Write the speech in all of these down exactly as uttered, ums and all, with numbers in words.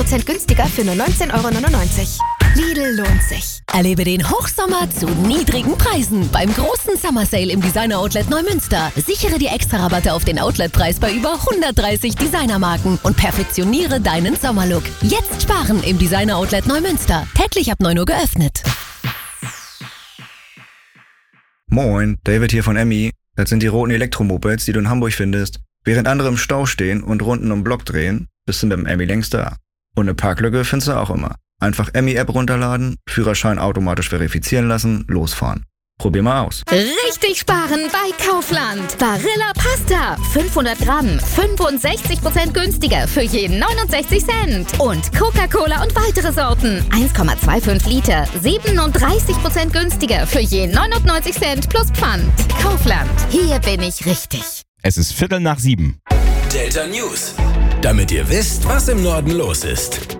Prozent günstiger für nur neunzehn Euro neunundneunzig. Lidl lohnt sich. Erlebe den Hochsommer zu niedrigen Preisen beim großen Summer Sale im Designer Outlet Neumünster. Sichere dir Extra-Rabatte auf den Outletpreis bei über hundertdreißig Designermarken und perfektioniere deinen Sommerlook. Jetzt sparen im Designer Outlet Neumünster. Täglich ab neun Uhr geöffnet. Moin, David hier von Emmy. Das sind die roten Elektromopeds, die du in Hamburg findest. Während andere im Stau stehen und Runden um den Block drehen, bist du mit dem Emmy längst da. Und eine Parklücke findest du auch immer. Einfach Emmy-App runterladen, Führerschein automatisch verifizieren lassen, losfahren. Probier mal aus. Richtig sparen bei Kaufland. Barilla Pasta. fünfhundert Gramm. fünfundsechzig Prozent günstiger für jeden neunundsechzig Cent. Und Coca-Cola und weitere Sorten. eins Komma fünfundzwanzig Liter. siebenunddreißig Prozent günstiger für jeden neunundneunzig Cent plus Pfand. Kaufland. Hier bin ich richtig. Es ist Viertel nach sieben. Delta News. Damit ihr wisst, was im Norden los ist.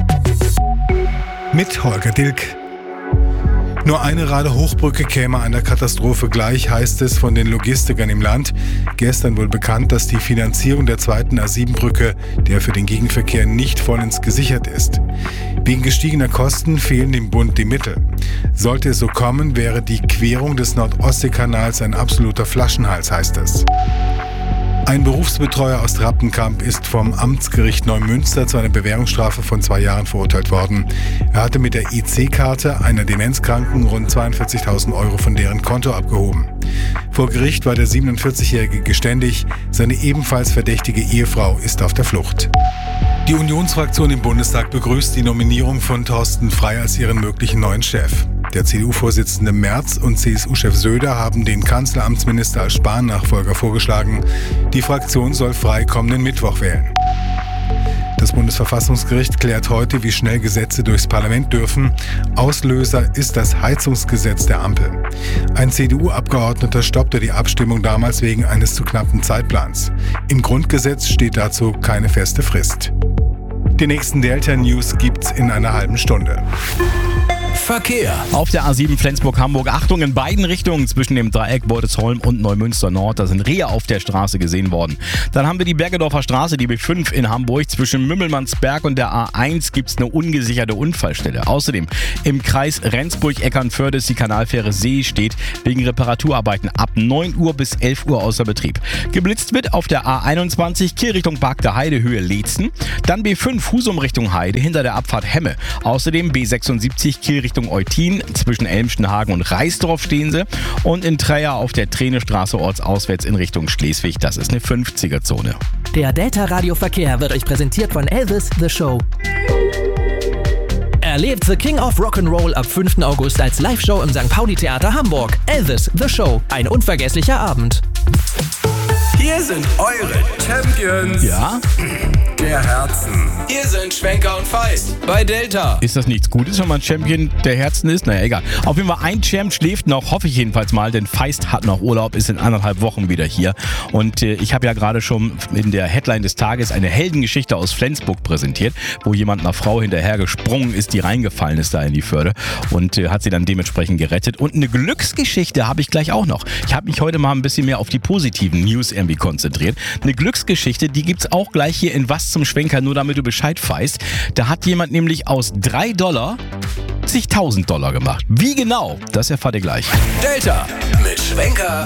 Mit Holger Dilk. Nur eine Rade-Hochbrücke käme einer Katastrophe gleich, heißt es von den Logistikern im Land. Gestern wurde bekannt, dass die Finanzierung der zweiten A sieben Brücke, der für den Gegenverkehr nicht vollends gesichert ist. Wegen gestiegener Kosten fehlen dem Bund die Mittel. Sollte es so kommen, wäre die Querung des Nord-Ostsee-Kanals ein absoluter Flaschenhals, heißt es. Ein Berufsbetreuer aus Rappenkamp ist vom Amtsgericht Neumünster zu einer Bewährungsstrafe von zwei Jahren verurteilt worden. Er hatte mit der I C-Karte einer Demenzkranken rund zweiundvierzigtausend Euro von deren Konto abgehoben. Vor Gericht war der siebenundvierzigjährige geständig, seine ebenfalls verdächtige Ehefrau ist auf der Flucht. Die Unionsfraktion im Bundestag begrüßt die Nominierung von Thorsten Frey als ihren möglichen neuen Chef. Der C D U-Vorsitzende Merz und C S U-Chef Söder haben den Kanzleramtsminister als Spahn-Nachfolger vorgeschlagen. Die Fraktion soll Frey kommenden Mittwoch wählen. Das Bundesverfassungsgericht klärt heute, wie schnell Gesetze durchs Parlament dürfen. Auslöser ist das Heizungsgesetz der Ampel. Ein C D U-Abgeordneter stoppte die Abstimmung damals wegen eines zu knappen Zeitplans. Im Grundgesetz steht dazu keine feste Frist. Die nächsten Delta-News gibt's in einer halben Stunde. Verkehr. Auf der A sieben Flensburg-Hamburg, Achtung in beiden Richtungen zwischen dem Dreieck Beutelsholm und Neumünster Nord. Da sind Rehe auf der Straße gesehen worden. Dann haben wir die Bergedorfer Straße, die B fünf in Hamburg. Zwischen Mümmelmannsberg und der A eins gibt es eine ungesicherte Unfallstelle. Außerdem im Kreis Rendsburg-Eckernförde ist die Kanalfähre See steht wegen Reparaturarbeiten ab neun Uhr bis elf Uhr außer Betrieb. Geblitzt wird auf der A einundzwanzig Kiel Richtung Park der Heide Höhe Leetzen. Dann B fünf Husum Richtung Heide hinter der Abfahrt Hemme. Außerdem B sechsundsiebzig Kiel Richtung Eutin, zwischen Elmstenhagen und Reisdorf stehen sie. Und in Treyer auf der Trainestraße ortsauswärts in Richtung Schleswig, das ist eine fünfziger-Zone. Der Delta Radio Verkehr wird euch präsentiert von Elvis The Show. Erlebt The King of Rock'n'Roll ab fünften August als Live-Show im Sankt Pauli Theater Hamburg. Elvis The Show, ein unvergesslicher Abend. Hier sind eure Champions. Ja? Der Herzen. Hier sind Schwenker und Feist bei Delta. Ist das nichts Gutes, wenn man Champion der Herzen ist? Naja, egal. Auf jeden Fall, ein Champ schläft noch, hoffe ich jedenfalls mal, denn Feist hat noch Urlaub, ist in anderthalb Wochen wieder hier. Und äh, ich habe ja gerade schon in der Headline des Tages eine Heldengeschichte aus Flensburg präsentiert, wo jemand einer Frau hinterher gesprungen ist, die reingefallen ist da in die Förde und äh, hat sie dann dementsprechend gerettet. Und eine Glücksgeschichte habe ich gleich auch noch. Ich habe mich heute mal ein bisschen mehr auf die positiven News irgendwie konzentriert. Eine Glücksgeschichte, die gibt's auch gleich hier in Was zum Schwenker, nur damit du Bescheid weißt. Da hat jemand nämlich aus drei Dollar zigtausend Dollar gemacht. Wie genau? Das erfahrt ihr gleich. Delta mit Schwenker